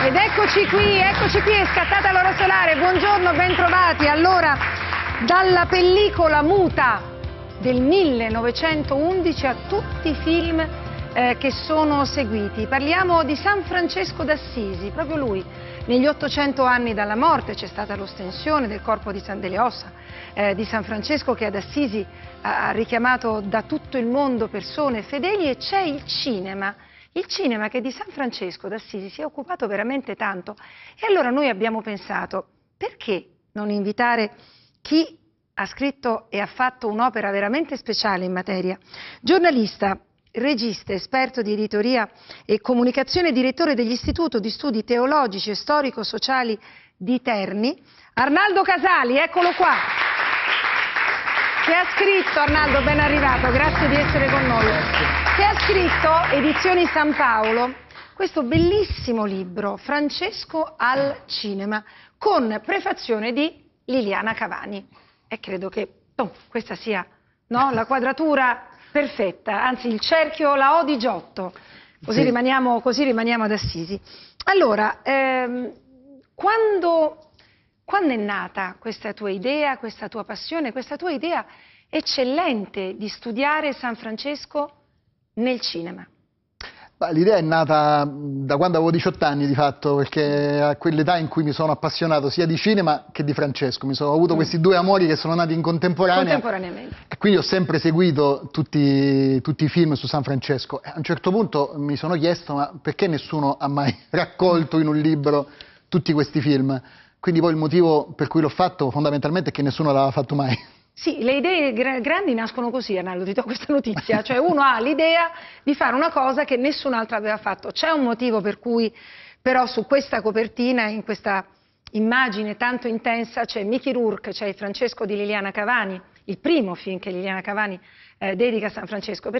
Ed eccoci qui, è scattata l'ora solare, buongiorno, bentrovati. Allora, dalla pellicola muta del 1911 a tutti i film che sono seguiti, parliamo di San Francesco d'Assisi, proprio lui. Negli 800 anni dalla morte c'è stata l'ostensione del corpo delle ossa di San Francesco, che ad Assisi ha richiamato da tutto il mondo persone fedeli, e c'è il cinema che di San Francesco d'Assisi si è occupato veramente tanto. E allora noi abbiamo pensato, perché non invitare chi ha scritto e ha fatto un'opera veramente speciale in materia? Giornalista, regista, esperto di editoria e comunicazione, direttore dell'Istituto di Studi Teologici e Storico-Sociali di Terni, Arnaldo Casali, eccolo qua, che ha scritto, Arnaldo, ben arrivato, grazie di essere con noi, che ha scritto, Edizioni San Paolo, questo bellissimo libro, Francesco al cinema, con prefazione di Liliana Cavani. E credo che questa sia, no, la quadratura perfetta, anzi il cerchio, la O di Giotto, così, sì. rimaniamo ad Assisi. Allora, quando è nata questa tua idea, questa tua passione, questa tua idea eccellente di studiare San Francesco nel cinema? L'idea è nata da quando avevo 18 anni di fatto, perché a quell'età in cui mi sono appassionato sia di cinema che di Francesco. Ho avuto questi due amori che sono nati contemporaneamente. E quindi ho sempre seguito tutti i film su San Francesco. E a un certo punto mi sono chiesto, ma perché nessuno ha mai raccolto in un libro tutti questi film? Quindi poi il motivo per cui l'ho fatto fondamentalmente è che nessuno l'aveva fatto mai. Sì, le idee grandi nascono così, Arnaldo, ti do questa notizia, cioè uno ha l'idea di fare una cosa che nessun altro aveva fatto. C'è un motivo per cui però su questa copertina, in questa immagine tanto intensa, c'è Mickey Rourke, c'è il Francesco di Liliana Cavani, il primo film che Liliana Cavani dedica a San Francesco.